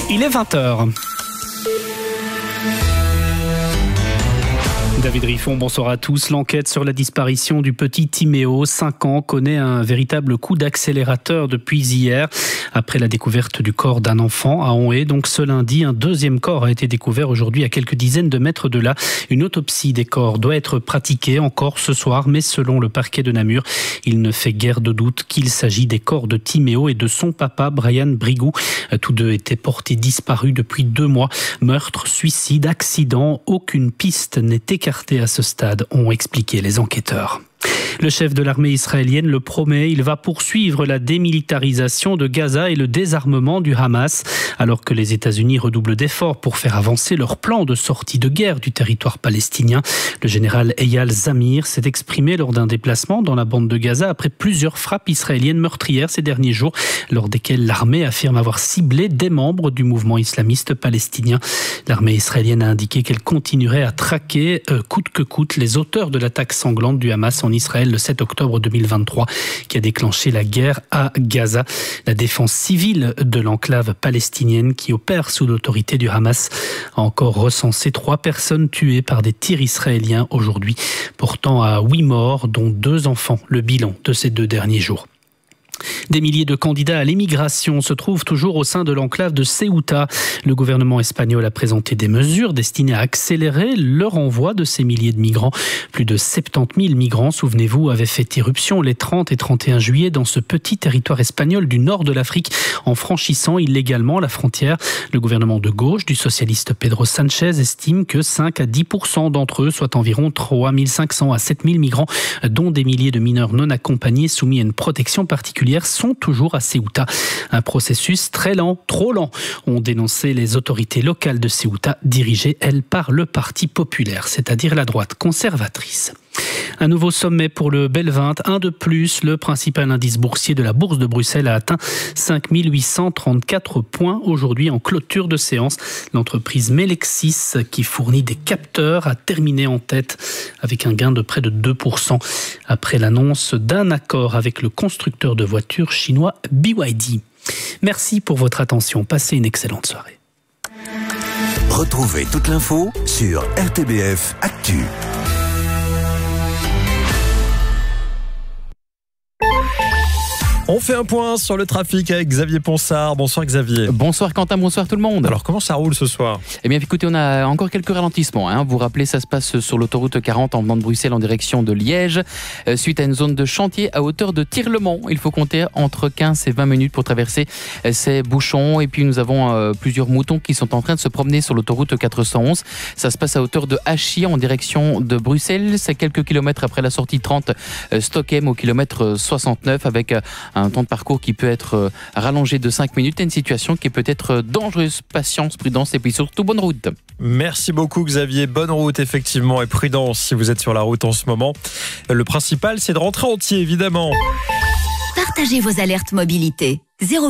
Il est 20h. David Riffon, bonsoir à tous. L'enquête sur la disparition du petit Timéo, 5 ans, connaît un véritable coup d'accélérateur depuis hier. Après la découverte du corps d'un enfant à Onhaye, donc ce lundi, un deuxième corps a été découvert aujourd'hui à quelques dizaines de mètres de là. Une autopsie des corps doit être pratiquée encore ce soir, mais selon le parquet de Namur, il ne fait guère de doute qu'il s'agit des corps de Timéo et de son papa, Brian Brigou. Tous deux étaient portés disparus depuis 2 mois. Meurtre, suicide, accident, aucune piste n'est écartée à ce stade, ont expliqué les enquêteurs. Le chef de l'armée israélienne le promet, il va poursuivre la démilitarisation de Gaza et le désarmement du Hamas, alors que les États-Unis redoublent d'efforts pour faire avancer leur plan de sortie de guerre du territoire palestinien. Le général Eyal Zamir s'est exprimé lors d'un déplacement dans la bande de Gaza après plusieurs frappes israéliennes meurtrières ces derniers jours, lors desquelles l'armée affirme avoir ciblé des membres du mouvement islamiste palestinien. L'armée israélienne a indiqué qu'elle continuerait à traquer coûte que coûte les auteurs de l'attaque sanglante du Hamas en Israël le 7 octobre 2023 qui a déclenché la guerre à Gaza. La défense civile de l'enclave palestinienne qui opère sous l'autorité du Hamas a encore recensé 3 personnes tuées par des tirs israéliens aujourd'hui, portant à 8 morts, dont 2 enfants, le bilan de ces 2 derniers jours. Des milliers de candidats à l'émigration se trouvent toujours au sein de l'enclave de Ceuta. Le gouvernement espagnol a présenté des mesures destinées à accélérer le renvoi de ces milliers de migrants. Plus de 70 000 migrants, souvenez-vous, avaient fait irruption les 30 et 31 juillet dans ce petit territoire espagnol du nord de l'Afrique en franchissant illégalement la frontière. Le gouvernement de gauche du socialiste Pedro Sánchez estime que 5 à 10% d'entre eux, soit environ 3 500 à 7 000 migrants, dont des milliers de mineurs non accompagnés soumis à une protection particulière, sont toujours à Ceuta. Un processus très lent, trop lent, ont dénoncé les autorités locales de Ceuta, dirigées, elles, par le Parti populaire, c'est-à-dire la droite conservatrice. Un nouveau sommet pour le Belvint, un de plus. Le principal indice boursier de la Bourse de Bruxelles a atteint 5 834 points aujourd'hui en clôture de séance. L'entreprise Melexis, qui fournit des capteurs, a terminé en tête avec un gain de près de 2% après l'annonce d'un accord avec le constructeur de voitures chinois BYD. Merci pour votre attention. Passez une excellente soirée. Retrouvez toute l'info sur RTBF Actu. On fait un point sur le trafic avec Xavier Ponsard. Bonsoir Xavier. Bonsoir Quentin, bonsoir tout le monde. Alors comment ça roule ce soir ? Eh bien écoutez, on a encore quelques ralentissements. Vous vous rappelez, ça se passe sur l'autoroute 40 en venant de Bruxelles en direction de Liège. Suite à une zone de chantier à hauteur de Tirlemont. Il faut compter entre 15 et 20 minutes pour traverser ces bouchons. Et puis nous avons plusieurs moutons qui sont en train de se promener sur l'autoroute 411. Ça se passe à hauteur de Hachy en direction de Bruxelles. C'est quelques kilomètres après la sortie 30 Stockholm au kilomètre 69 avec un temps de parcours qui peut être rallongé de 5 minutes et une situation qui peut être dangereuse. Patience, prudence et puis surtout bonne route. Merci beaucoup Xavier. Bonne route effectivement et prudence si vous êtes sur la route en ce moment. Le principal c'est de rentrer entier évidemment. Partagez vos alertes mobilité.